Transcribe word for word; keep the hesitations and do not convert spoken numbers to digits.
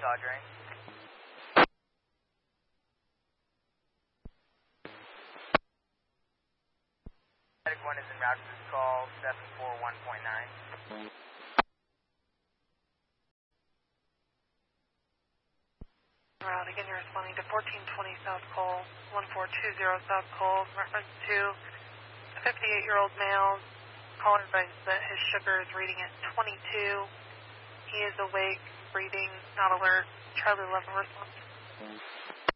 Audrey. Medic one is en route to this call, seven four one point nine. Route, again, you're responding to fourteen twenty South Cole, one four two zero South Cole, reference to a fifty-eight-year-old male. Caller advises that his sugar is reading at twenty-two. He is awake, breathing, not alert. Charlie eleven response.